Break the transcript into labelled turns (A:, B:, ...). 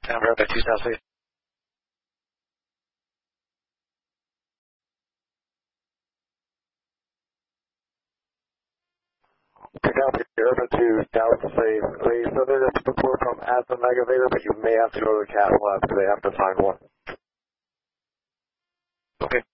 A: Sound Verify 2 South, please.
B: Pick up your urban to Dallas Slave. Please, so there's a report from at the Megavator, but you may have to go to the Cat Lab because they have to find one.
A: Okay.